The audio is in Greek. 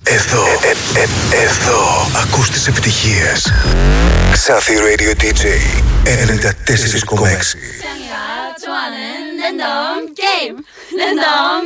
Εδώ ακούς τις επιτυχίες. Xathi Radio DJ 94,6.